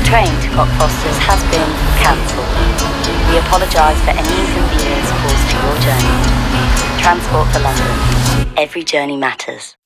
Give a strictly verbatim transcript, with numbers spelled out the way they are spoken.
train to Cockfosters has been cancelled. We apologise for any inconvenience caused to your journey. Transport for London. Every journey matters.